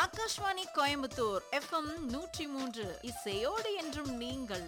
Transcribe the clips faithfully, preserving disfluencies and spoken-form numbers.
Akashvani Coimbatore FM நூற்றி மூன்று இசையோடு என்றும் நீங்கள்.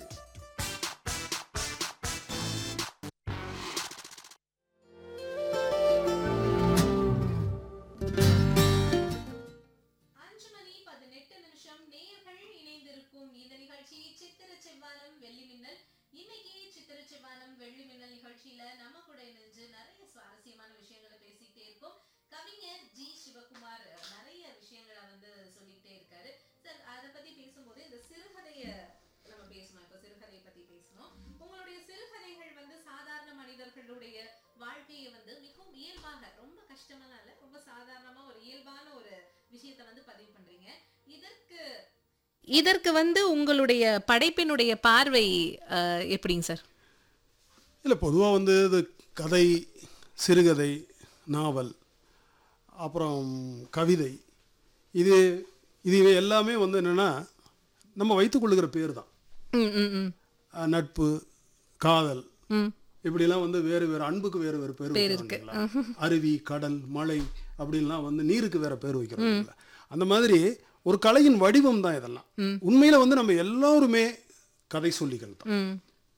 அஞ்சு மணி பதினெட்டு நிமிஷம் நேயர்கள் இணைந்திருக்கும் இந்த நிகழ்ச்சி சித்திர செவ்வானம் வெள்ளி மின்னல். இன்னைக்கு சித்திர செவ்வானம் வெள்ளி மின்னல் நிகழ்ச்சியில நம்ம கூட இணைஞ்சு நிறைய சுவாரஸ்யமான விஷயங்களை பேசிக்கிட்டே இருக்கோம். கவிஞர் ஜி சிவகுமார் நிறைய விஷயங்களை வந்து சொல்லிக்கிட்டே இருக்காரு. சார், அதை பத்தி பேசும்போது இந்த சிறுகதைய நம்ம பேசணும். இப்போ சிறுகதையை பத்தி பேசணும். உங்களுடைய சிறுகதைகள் வந்து சாதாரண மனிதர்களுடைய வாழ்க்கையை வந்து மிகவும் இயல்பாக, ரொம்ப கஷ்டமான இல்ல, ரொம்ப சாதாரணமா ஒரு இயல்பான ஒரு விஷயத்தை வந்து பதிவு பண்றீங்க. இதற்கு இதற்கு வந்து உங்களுடைய படைப்பினுடைய பார்வை அஹ், எப்படிங்க சார்? இல்லை, பொதுவாக வந்து இது கதை, சிறுகதை, நாவல், அப்புறம் கவிதை, இது இது இவை எல்லாமே வந்து என்னென்னா நம்ம வைத்துக்கொள்ளுகிற பேர் தான். ம், ம், ம். அஹ், நட்பு, காதல், ம். இப்படிலாம் வந்து வேறு வேறு, அன்புக்கு வேறு வேறு பேர் வைக்கிறாங்களா, அருவி, கடல், மலை அப்படின்லாம் வந்து நீருக்கு வேற பேர் வைக்கிறோம். அந்த மாதிரி ஒரு கலையின் வடிவம் தான் இதெல்லாம். உண்மையில வந்து நம்ம எல்லாருமே கதை சொல்லிகள் தான். ம்.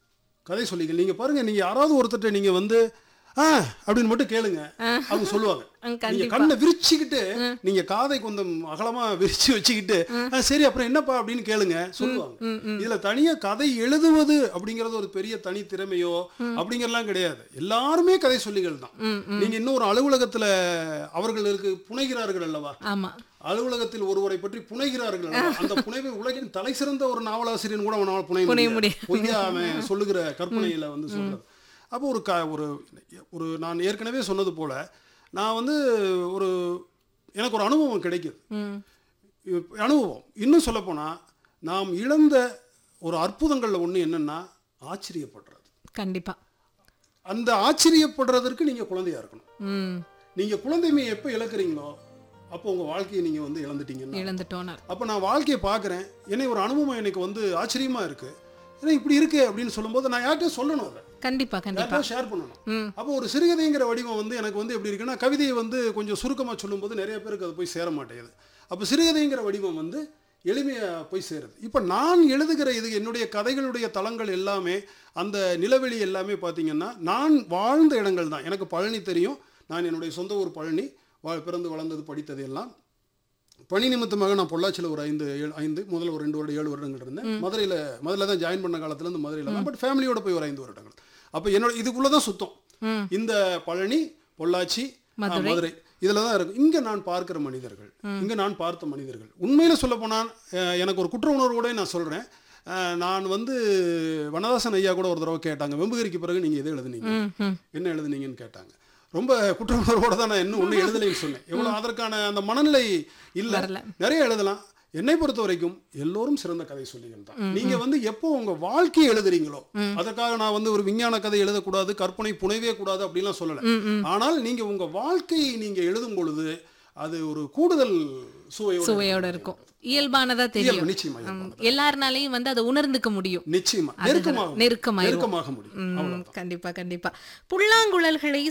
கதை சொல்லிகள். நீங்க பாருங்க, நீங்க யாராவது ஒருத்தர் நீங்க வந்து ஆ அப்படின்னு மட்டும் கேளுங்க, அவங்க சொல்லுவாங்க. நீங்க கண்ணை விரிச்சுக்கிட்டு, நீங்க காதை கொஞ்சம் அகலமா விரிச்சு வச்சுக்கிட்டு "ஆ, சரி அப்புறம் என்னப்பா அப்படின்னு கேளுங்க, சொல்லுவாங்க. இதுல தனியா கதை எழுதுவது அப்படிங்கறது ஒரு பெரிய தனி திறமையோ அப்படிங்கறலாம் கிடையாது. எல்லாருமே கதை சொல்லிகள் தான். நீங்க இன்னும் ஒரு அலுவலகத்துல அவர்களுக்கு புனைகிறார்கள் அல்லவா, ஆமா, அலுவலகத்தில் ஒருவரை பற்றி புனைகிறார்கள் அல்லவா, அந்த புனைவை உலகின் தலை சிறந்த ஒரு நாவலாசிரியன் கூட அவனால் புனைய புனைய முடியாது. முடியாது. பொய்யா அவன் சொல்லுகிற கற்பனையில வந்து சொல்றது. அப்போ ஒரு க ஒரு ஒரு நான் ஏற்கனவே சொன்னது போல, நான் வந்து ஒரு எனக்கு ஒரு அனுபவம் கிடைக்குது. ம். இப்ப அனுபவம் இன்னும் சொல்லப்போனால், நாம் இழந்த ஒரு அற்புதங்களில் ஒன்று என்னென்னா ஆச்சரியப்படுறது. கண்டிப்பா. அந்த ஆச்சரியப்படுறதற்கு நீங்கள் குழந்தையா இருக்கணும். ம். நீங்கள் குழந்தைமையை எப்போ இழக்கிறீங்களோ அப்போ உங்கள் வாழ்க்கையை நீங்கள் வந்து இழந்துட்டீங்கன்னா. இழந்துட்டோனார். அப்போ நான் வாழ்க்கையை பார்க்குறேன், என்னை ஒரு அனுபவம் எனக்கு வந்து ஆச்சரியமாக இருக்குது, ஏன்னா இப்படி இருக்கு அப்படின்னு சொல்லும்போது நான் யார்கிட்டயும் சொல்லணும், அதை கண்டிப்பா கண்டிப்பா ஷேர் பண்ணணும். அப்போ ஒரு சிறுகதைங்கிற வடிவம் வந்து எனக்கு வந்து எப்படி இருக்குன்னா, கவிதையை வந்து கொஞ்சம் சுருக்கமாக சொல்லும்போது நிறைய பேருக்கு அது போய் சேர மாட்டேங்குது. அப்போ சிறுகதைங்கிற வடிவம் வந்து எளிமையாக போய் சேருது. இப்போ நான் எழுதுகிற இது என்னுடைய கதைகளுடைய தளங்கள் எல்லாமே, அந்த நிலவெளி எல்லாமே பார்த்தீங்கன்னா நான் வாழ்ந்த இடங்கள் தான். எனக்கு பழனி தெரியும், நான் என்னுடைய சொந்த ஊர் பழனி, வா பிறந்து வளர்ந்தது படித்தது எல்லாம். பணி நிமித்தமாக நான் பொள்ளாச்சியில் ஒரு ஐந்து ஏழு ஐந்து முதல்ல ஒரு ரெண்டு வருடம் ஏழு வருடங்கள் இருந்தேன். மதுரையில் முதல்ல தான் ஜாயின் பண்ண காலத்துலேருந்து மதுரையில் தான், பட் ஃபேமிலியோட போய் ஒரு ஐந்து வருடங்கள். அப்போ என்னோட இதுக்குள்ளே தான் சுத்தம். இந்த பழனி, பொள்ளாச்சி, மதுரை இதில் தான் இருக்கும். இங்கே நான் பார்க்குற மனிதர்கள், இங்கே நான் பார்த்த மனிதர்கள், உண்மையில் சொல்ல போனால் எனக்கு ஒரு குற்ற உணர்வோட நான் சொல்கிறேன். நான் வந்து வனதாசன் ஐயா கூட ஒரு தடவை கேட்டாங்க, வெம்புகிரிக்கு பிறகு நீங்கள் எதை எழுதுனீங்க, என்ன எழுதுனீங்கன்னு கேட்டாங்க. ரொம்ப குற்ற உணர்வோடு தான் நான் இன்னும் ஒன்றும் எழுதலைன்னு சொன்னேன். எவ்வளோ அதற்கான அந்த மனநிலை இல்லை. நிறைய எழுதலாம். என்னை பொறுத்த வரைக்கும் எல்லோரும் சிறந்த கதை சொல்லிகள் தான். நீங்க வந்து எப்போ உங்க வாழ்க்கையை எழுதுறீங்களோ, அதற்காக நான் வந்து ஒரு விஞ்ஞான கதை எழுதக்கூடாது, கற்பனை புனைவே கூடாது அப்படின்லாம் சொல்லலை. ஆனால் நீங்க உங்க வாழ்க்கையை நீங்க எழுதும் பொழுது அது ஒரு கூடுதல் சுவையோட சுவையோட இருக்கும், இயல்பானதா தெரியும். நிச்சயமா எல்லாருனாலையும் வந்து அதை உணர்ந்துக்க முடியும். நிச்சயமா நெருக்கமாக நெருக்கமாக நெருக்கமாக முடியும். கண்டிப்பா கண்டிப்பா. புல்லாங்குழல்களை